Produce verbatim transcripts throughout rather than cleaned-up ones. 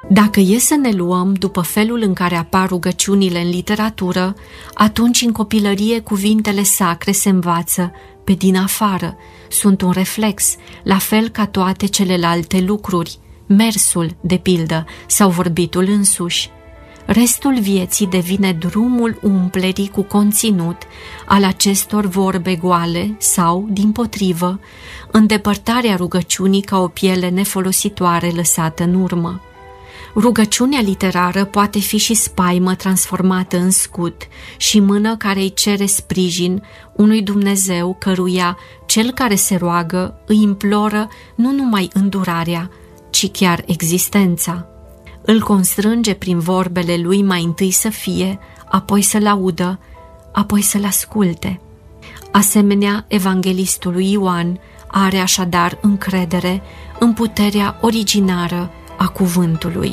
Dacă e să ne luăm după felul în care apar rugăciunile în literatură, atunci în copilărie cuvintele sacre se învață pe din afară, sunt un reflex, la fel ca toate celelalte lucruri, mersul, de pildă, sau vorbitul însuși. Restul vieții devine drumul umplerii cu conținut al acestor vorbe goale sau, dimpotrivă, îndepărtarea rugăciunii ca o piele nefolositoare lăsată în urmă. Rugăciunea literară poate fi și spaimă transformată în scut și mână care îi cere sprijin unui Dumnezeu căruia cel care se roagă îi imploră nu numai îndurarea, ci chiar existența. Îl constrânge prin vorbele lui mai întâi să fie, apoi să-l audă, apoi să-l asculte. Asemenea, evanghelistului Ioan are așadar încredere în puterea originară a cuvântului.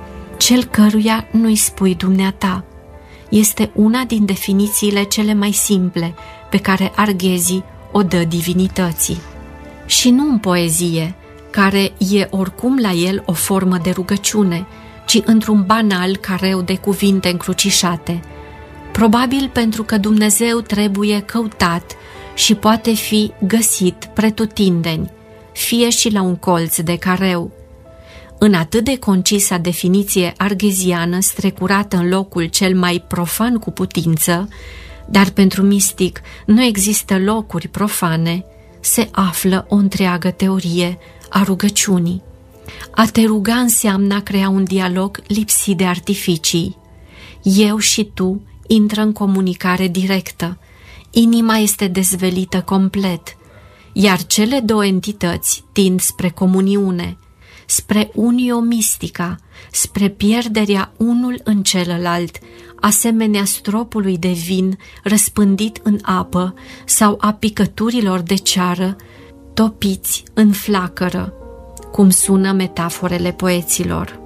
Cel căruia nu-i spui dumneata este una din definițiile cele mai simple pe care arghezii o dă divinității. Și nu în poezie, care e oricum la el o formă de rugăciune, ci într-un banal careu de cuvinte încrucișate, probabil pentru că Dumnezeu trebuie căutat și poate fi găsit pretutindeni, fie și la un colț de careu. În atât de concisă definiție argheziană strecurată în locul cel mai profan cu putință, dar pentru mistic nu există locuri profane, se află o întreagă teorie a rugăciunii. A te ruga înseamnă a crea un dialog lipsit de artificii. Eu și tu intră în comunicare directă. Inima este dezvelită complet, iar cele două entități tind spre comuniune, spre unio mistica, spre pierderea unul în celălalt, asemenea stropului de vin răspândit în apă sau a picăturilor de ceară topiți în flacără, cum sună metaforele poeților.